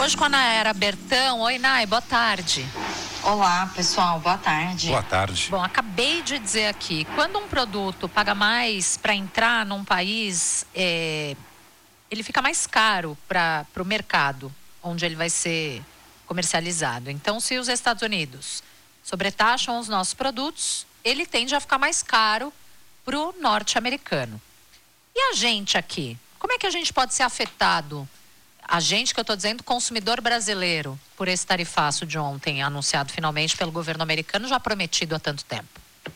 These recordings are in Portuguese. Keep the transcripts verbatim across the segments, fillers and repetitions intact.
Hoje com a Nayara Bertão. Oi, Nay, boa tarde. Olá, pessoal, boa tarde. Boa tarde. Bom, acabei de dizer aqui, quando um produto paga mais para entrar num país, é, ele fica mais caro para o mercado onde ele vai ser comercializado. Então, se os Estados Unidos sobretaxam os nossos produtos, ele tende a ficar mais caro para o norte-americano. E a gente aqui? Como é que a gente pode ser afetado? A gente, que eu estou dizendo, consumidor brasileiro, por esse tarifaço de ontem, anunciado finalmente pelo governo americano, já prometido há tanto tempo.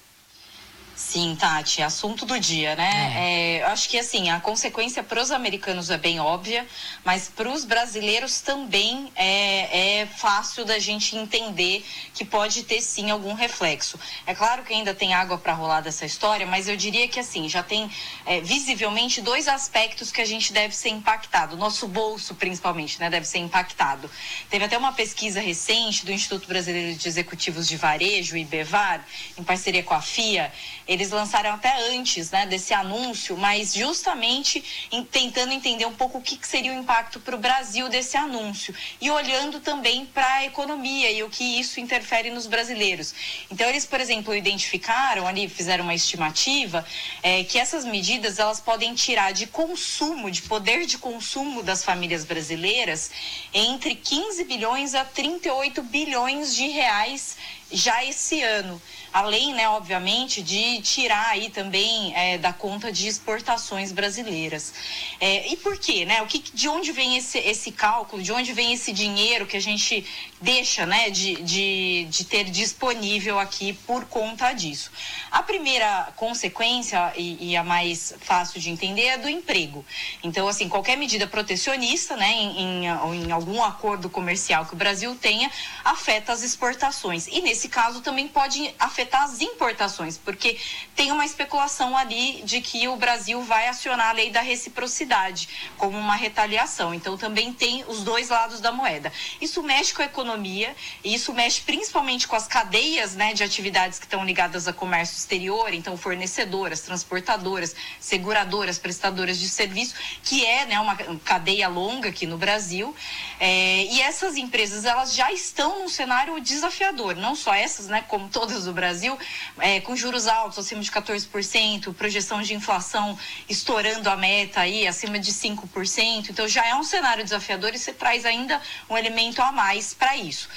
Sim, Tati, assunto do dia, né? É. É, eu acho que, assim, a consequência para os americanos é bem óbvia, mas para os brasileiros também é, é fácil da gente entender que pode ter, sim, algum reflexo. É claro que ainda tem água para rolar dessa história, mas eu diria que, assim, já tem é, visivelmente dois aspectos que a gente deve ser impactado. O nosso bolso, principalmente, né, deve ser impactado. Teve até uma pesquisa recente do Instituto Brasileiro de Executivos de Varejo, I B E V A R, em parceria com a F I A. Eles lançaram até antes, né, desse anúncio, mas justamente em, tentando entender um pouco o que, que seria o impacto para o Brasil desse anúncio e olhando também para a economia e o que isso interfere nos brasileiros. Então, eles, por exemplo, identificaram ali, fizeram uma estimativa, é, que essas medidas elas podem tirar de consumo, de poder de consumo das famílias brasileiras entre quinze bilhões a trinta e oito bilhões de reais já esse ano. Além, né, obviamente, de tirar aí também é, da conta de exportações brasileiras. É, e por quê, né? O que, de onde vem esse, esse cálculo, de onde vem esse dinheiro que a gente deixa, né, de, de, de ter disponível aqui por conta disso? A primeira consequência, e, e a mais fácil de entender, é do emprego. Então, assim, qualquer medida protecionista, né, em, em, em algum acordo comercial que o Brasil tenha, afeta as exportações. E nesse caso também pode afetar as importações, porque tem uma especulação ali de que o Brasil vai acionar a lei da reciprocidade como uma retaliação. Então também tem os dois lados da moeda. Isso mexe com a economia e isso mexe principalmente com as cadeias, né, de atividades que estão ligadas a comércio exterior, então fornecedoras, transportadoras, seguradoras, prestadoras de serviço, que é, né, uma cadeia longa aqui no Brasil. É, e essas empresas, elas já estão num cenário desafiador, não só essas, né, como todas do Brasil, é, com juros altos, acima de quatorze por cento, projeção de inflação estourando a meta aí, acima de cinco por cento. Então já é um cenário desafiador e você traz ainda um elemento a mais para isso.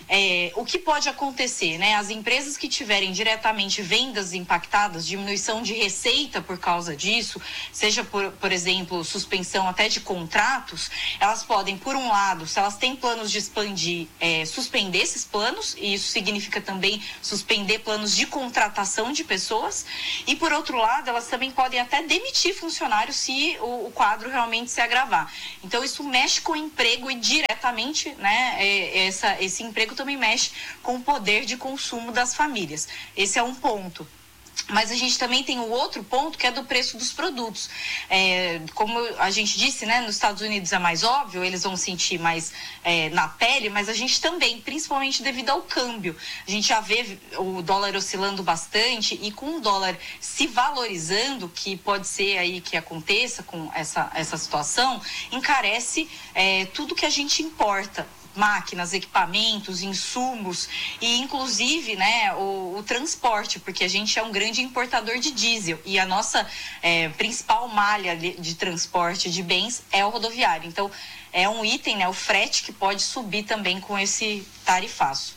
É, o que pode acontecer, né? As empresas que tiverem diretamente vendas impactadas, diminuição de receita por causa disso, seja por, por exemplo, suspensão até de contratos, elas podem, por um lado, se elas têm planos de expandir, é, suspender esses planos, e isso significa também suspender planos de contratação de pessoas, e por outro lado, elas também podem até demitir funcionários se o, o quadro realmente se agravar. Então, isso mexe com o emprego e diretamente, né, é, essa, esse emprego também mexe com o poder de consumo das famílias. Esse é um ponto. Mas a gente também tem o outro ponto, que é do preço dos produtos. É, como a gente disse, né, nos Estados Unidos é mais óbvio, eles vão sentir mais é, na pele, mas a gente também, principalmente devido ao câmbio. A gente já vê o dólar oscilando bastante e com o dólar se valorizando, que pode ser aí que aconteça com essa, essa situação, encarece é, tudo que a gente importa. Máquinas, equipamentos, insumos e inclusive, né, o, o transporte, porque a gente é um grande importador de diesel e a nossa é, principal malha de, de transporte de bens é o rodoviário. Então é um item, né, o frete, que pode subir também com esse tarifaço.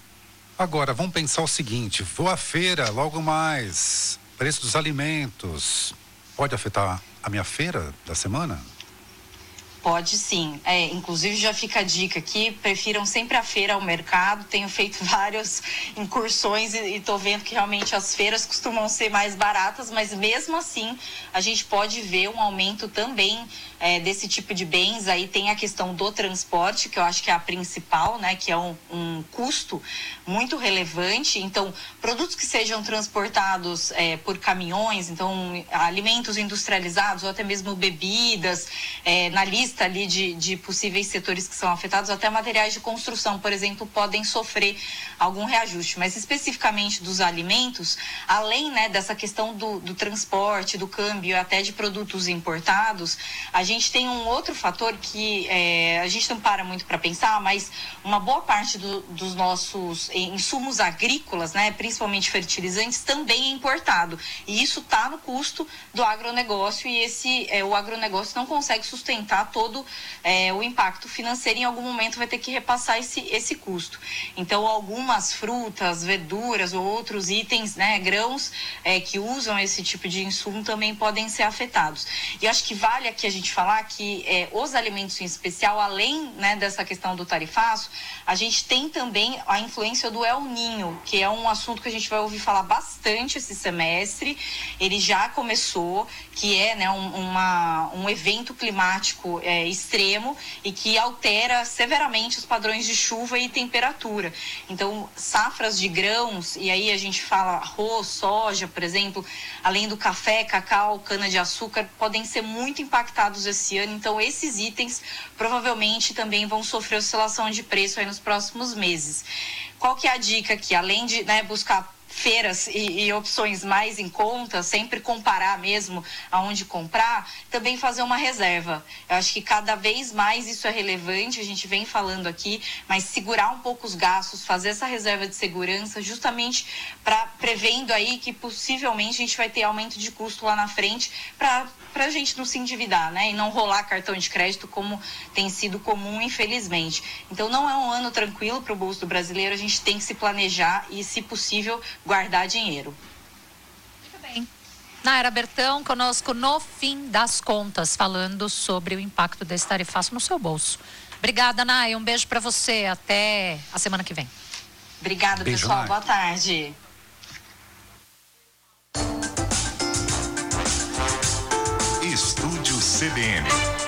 Agora, vamos pensar o seguinte, vou à feira logo mais, preço dos alimentos, pode afetar a minha feira da semana? Pode sim, é, inclusive já fica a dica aqui, prefiram sempre a feira ao mercado. Tenho feito várias incursões e estou vendo que realmente as feiras costumam ser mais baratas, mas mesmo assim a gente pode ver um aumento também é, desse tipo de bens. Aí tem a questão do transporte, que eu acho que é a principal, né, que é um, um custo muito relevante. Então, produtos que sejam transportados é, por caminhões, então alimentos industrializados ou até mesmo bebidas, é, na lista lista ali de, de possíveis setores que são afetados, até materiais de construção, por exemplo, podem sofrer algum reajuste. Mas especificamente dos alimentos, além, né, dessa questão do, do transporte, do câmbio e até de produtos importados, a gente tem um outro fator que é, a gente não para muito para pensar, mas uma boa parte do, dos nossos insumos agrícolas, né, principalmente fertilizantes, também é importado. E isso está no custo do agronegócio e esse, é, o agronegócio não consegue sustentar todo é, o impacto financeiro e em algum momento vai ter que repassar esse, esse custo. Então, algumas frutas, verduras ou outros itens, né, grãos é, que usam esse tipo de insumo também podem ser afetados. E acho que vale aqui a gente falar que é, os alimentos em especial, além, né, dessa questão do tarifaço, a gente tem também a influência do El Niño, que é um assunto que a gente vai ouvir falar bastante esse semestre. Ele já começou, que é, né, um, uma, um evento climático é, extremo e que altera severamente os padrões de chuva e temperatura. Então, safras de grãos, e aí a gente fala arroz, soja, por exemplo, além do café, cacau, cana-de-açúcar, podem ser muito impactados esse ano. Então, esses itens provavelmente também vão sofrer oscilação de preço aí nos próximos meses. Qual que é a dica aqui? Além de, né, buscar feiras e, e opções mais em conta, sempre comparar mesmo aonde comprar, também fazer uma reserva. Eu acho que cada vez mais isso é relevante, a gente vem falando aqui, mas segurar um pouco os gastos, fazer essa reserva de segurança, justamente para prevendo aí que possivelmente a gente vai ter aumento de custo lá na frente, para para a gente não se endividar, né? E não rolar cartão de crédito como tem sido comum, infelizmente. Então, não é um ano tranquilo para o bolso do brasileiro, a gente tem que se planejar e, se possível, guardar dinheiro. Muito bem. Nayara Bertão, conosco no fim das contas, falando sobre o impacto desse tarifaço no seu bolso. Obrigada, Nay. Um beijo para você. Até a semana que vem. Obrigada, beijo, pessoal. Nay. Boa tarde. Estúdio C B N.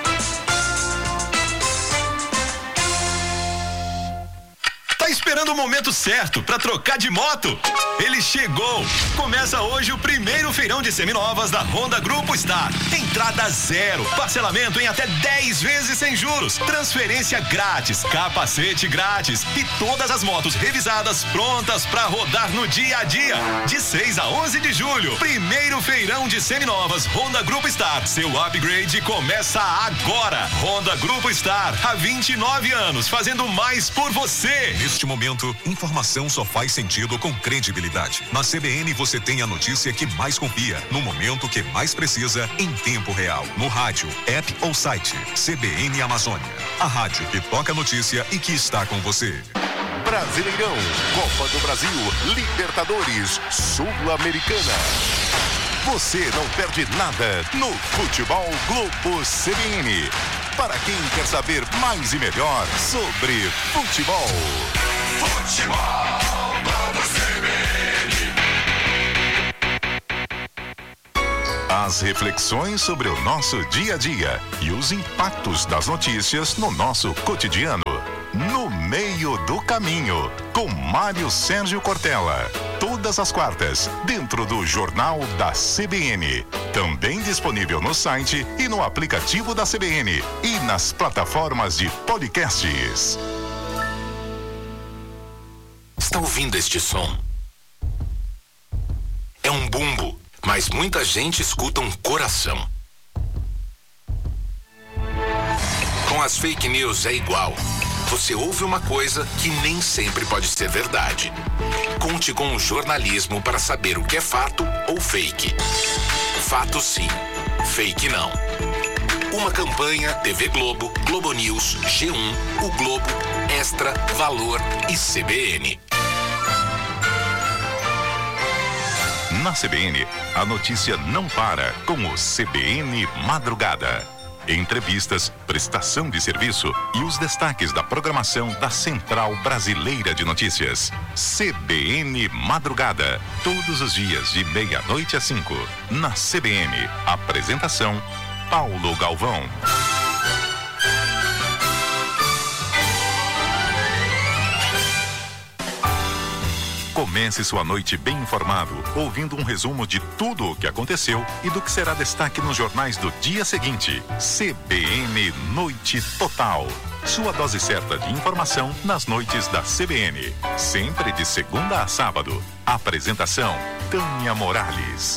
Tá esperando o momento certo para trocar de moto? Ele chegou! Começa hoje o primeiro feirão de seminovas da Honda Grupo Star. Entrada zero, parcelamento em até dez vezes sem juros, transferência grátis, capacete grátis e todas as motos revisadas prontas para rodar no dia a dia. De seis a onze de julho, primeiro feirão de seminovas Honda Grupo Star. Seu upgrade começa agora. Honda Grupo Star, há vinte e nove anos, fazendo mais por você. Neste momento, informação só faz sentido com credibilidade. Na C B N você tem a notícia que mais confia, no momento que mais precisa, em tempo real. No rádio, app ou site. C B N Amazônia. A rádio que toca a notícia e que está com você. Brasileirão, Copa do Brasil, Libertadores, Sul-Americana. Você não perde nada no Futebol Globo C B N. Para quem quer saber mais e melhor sobre futebol. Futebol Globo C B N. As reflexões sobre o nosso dia a dia e os impactos das notícias no nosso cotidiano. No Meio do Caminho, com Mário Sérgio Cortella. Todas as quartas, dentro do Jornal da C B N. Também disponível no site e no aplicativo da C B N e nas plataformas de podcasts. Está ouvindo este som? É um bumbo, mas muita gente escuta um coração. Com as fake news é igual. Você ouve uma coisa que nem sempre pode ser verdade. Conte com o jornalismo para saber o que é fato ou fake. Fato sim, fake não. Uma campanha T V Globo, Globo News, G um, O Globo, Extra, Valor e C B N. Na C B N, a notícia não para com o C B N Madrugada. Entrevistas, prestação de serviço e os destaques da programação da Central Brasileira de Notícias. C B N Madrugada. Todos os dias de meia-noite às cinco. Na C B N. Apresentação: Paulo Galvão. Comece sua noite bem informado, ouvindo um resumo de tudo o que aconteceu e do que será destaque nos jornais do dia seguinte. C B N Noite Total. Sua dose certa de informação nas noites da C B N. Sempre de segunda a sábado. Apresentação: Tânia Morales.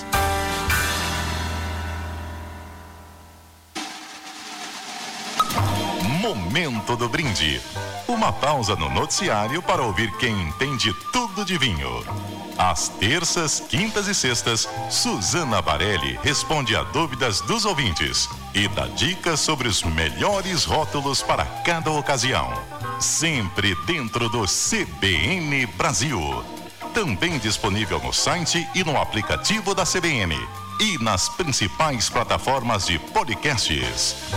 Momento do brinde. Uma pausa no noticiário para ouvir quem entende tudo de vinho. Às terças, quintas e sextas, Suzana Varelli responde a dúvidas dos ouvintes e dá dicas sobre os melhores rótulos para cada ocasião. Sempre dentro do C B N Brasil. Também disponível no site e no aplicativo da C B N. E nas principais plataformas de podcasts.